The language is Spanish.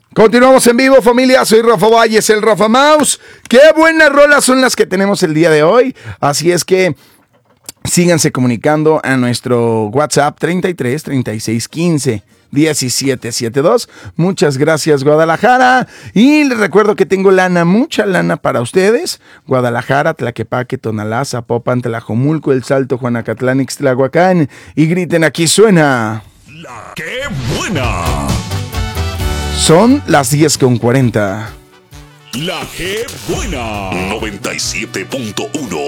Continuamos en vivo, familia. Soy Rafa Valles, el Rafa Mouse. Qué buenas rolas son las que tenemos el día de hoy. Así es que síganse comunicando a nuestro WhatsApp 33 36 15 17 72. Muchas gracias, Guadalajara. Y les recuerdo que tengo lana, mucha lana para ustedes. Guadalajara, Tlaquepaque, Tonalá, Zapopan, Tlajomulco, El Salto, Juanacatlán, Ixtlahuacán. Y griten, aquí suena La ¡Qué buena! Son las 10:40. La ¡Qué buena! 97.1